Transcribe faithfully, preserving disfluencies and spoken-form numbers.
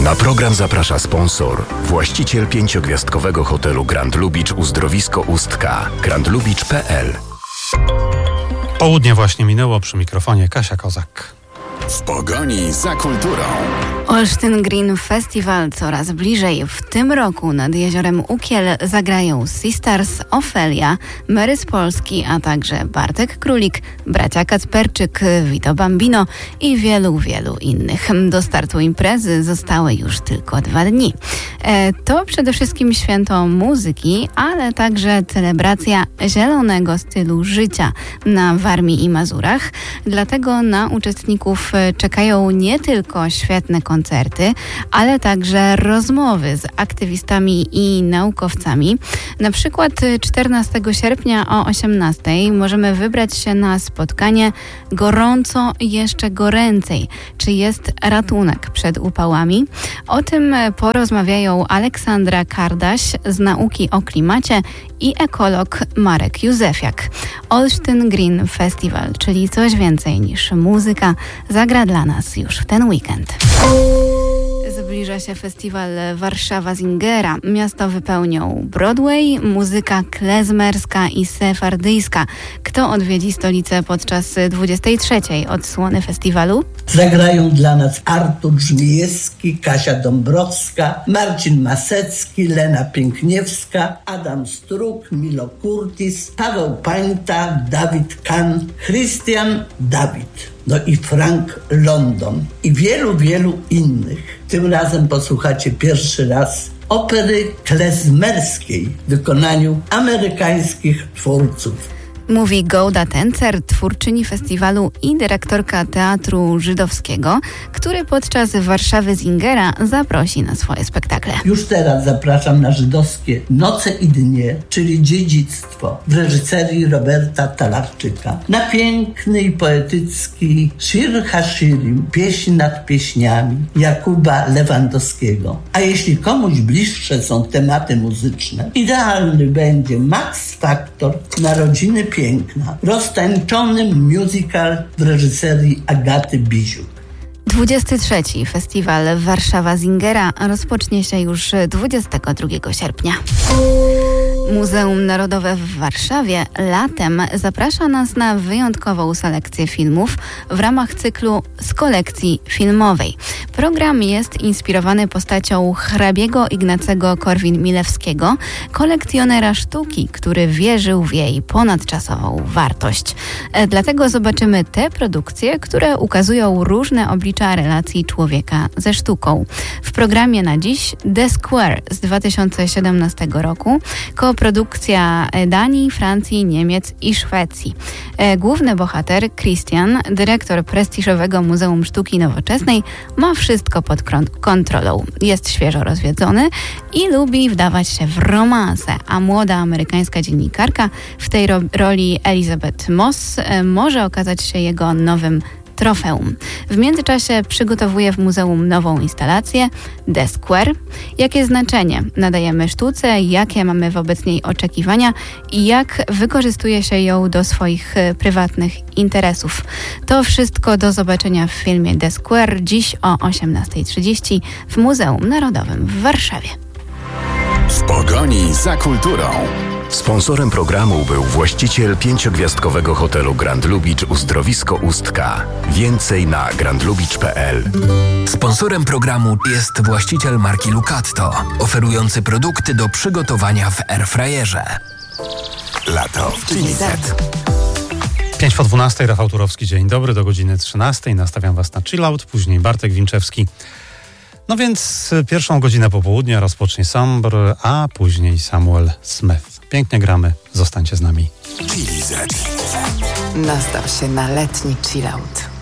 Na program zaprasza sponsor, właściciel pięciogwiazdkowego hotelu Grand Lubicz Uzdrowisko Ustka, grand lubicz kropka p l. Południe właśnie minęło, przy mikrofonie Kasia Kozak. W pogoni za kulturą. Olsztyn Green Festival coraz bliżej. W tym roku nad jeziorem Ukiel zagrają Sisters, Ofelia, Mary z Polski, a także Bartek Królik, bracia Kacperczyk, Vito Bambino i wielu, wielu innych. Do startu imprezy zostały już tylko dwa dni. E, to przede wszystkim święto muzyki, ale także celebracja zielonego stylu życia na Warmii i Mazurach. Dlatego na uczestników czekają nie tylko świetne koncerty, ale także rozmowy z aktywistami i naukowcami. Na przykład czternastego sierpnia o osiemnastej możemy wybrać się na spotkanie Gorąco jeszcze goręcej. Czy jest ratunek przed upałami? O tym porozmawiają Aleksandra Kardaś z Nauki o Klimacie i ekolog Marek Józefiak. Olsztyn Green Festival, czyli coś więcej niż muzyka, zagra dla nas już w ten weekend. Zbliża się festiwal Warszawa Singera. Miasto wypełnią Broadway, muzyka klezmerska i sefardyjska. Kto odwiedzi stolicę podczas dwudziestej trzeciej odsłony festiwalu? Zagrają dla nas Artur Żmijewski, Kasia Dąbrowska, Marcin Masecki, Lena Piękniewska, Adam Struk, Milo Curtis, Paweł Pańta, Dawid Kahn, Christian Dawid. No i Frank London i wielu, wielu innych. Tym razem posłuchacie pierwszy raz opery klezmerskiej w wykonaniu amerykańskich twórców. Mówi Gołda Tencer, twórczyni festiwalu i dyrektorka Teatru Żydowskiego, który podczas Warszawy Singera zaprosi na swoje spektakle. Już teraz zapraszam na żydowskie Noce i Dnie, czyli dziedzictwo w reżyserii Roberta Talarczyka. Na piękny i poetycki Shir Hashirim, pieśń nad pieśniami Jakuba Lewandowskiego. A jeśli komuś bliższe są tematy muzyczne, idealny będzie Max Factor, Narodziny Piękna, roztańczony musical w reżyserii Agaty Biziuk. dwudziesty trzeci Festiwal Warszawa Singera rozpocznie się już dwudziestego drugiego sierpnia. Muzeum Narodowe w Warszawie latem zaprasza nas na wyjątkową selekcję filmów w ramach cyklu z kolekcji filmowej. Program jest inspirowany postacią hrabiego Ignacego Korwin-Milewskiego, kolekcjonera sztuki, który wierzył w jej ponadczasową wartość. Dlatego zobaczymy te produkcje, które ukazują różne oblicza relacji człowieka ze sztuką. W programie na dziś The Square z dwa tysiące siedemnastego roku, produkcja Danii, Francji, Niemiec i Szwecji. Główny bohater, Christian, dyrektor prestiżowego Muzeum Sztuki Nowoczesnej, ma wszystko pod kontrolą. Jest świeżo rozwiedzony i lubi wdawać się w romanse, a młoda amerykańska dziennikarka, w tej ro- roli Elizabeth Moss, może okazać się jego nowym trofeum. W międzyczasie przygotowuje w muzeum nową instalację The Square. Jakie znaczenie nadajemy sztuce, jakie mamy wobec niej oczekiwania i jak wykorzystuje się ją do swoich e, prywatnych interesów. To wszystko do zobaczenia w filmie The Square dziś o osiemnasta trzydzieści w Muzeum Narodowym w Warszawie. W pogoni za kulturą. Sponsorem programu był właściciel pięciogwiazdkowego hotelu Grand Lubicz Uzdrowisko Ustka. Więcej na grand lubicz kropka p l. Sponsorem programu jest właściciel marki Lucatto, oferujący produkty do przygotowania w airfryerze. Lato w Chili Z. pięć po dwunastej, Rafał Turowski, dzień dobry, do godziny trzynastej. Nastawiam was na chillout, później Bartek Winczewski. No więc pierwszą godzinę popołudnia rozpocznie Sambr, a później Samuel Smith. Pięknie gramy, zostańcie z nami. Chili Z. Nastaw się na letni chillout.